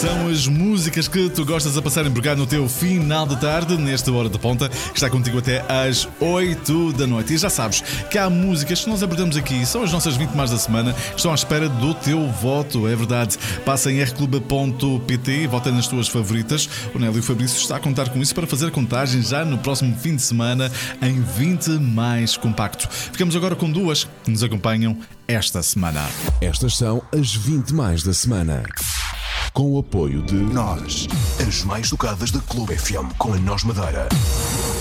São as músicas que tu gostas a passar por cá no teu final de tarde, nesta hora de ponta, que está contigo até às 8 da noite. E já sabes que há músicas que nós abordamos aqui, são as nossas 20 mais da semana, que estão à espera do teu voto, é verdade. Passa em rclub.pt e vota nas tuas favoritas. O Nélio Fabrício está a contar com isso para fazer a contagem já no próximo fim de semana em 20 mais compacto. Ficamos agora com duas que nos acompanham esta semana. Estas são as 20 mais da semana. Com o apoio de Nós, as mais tocadas da Clube FM com a Nós Madeira.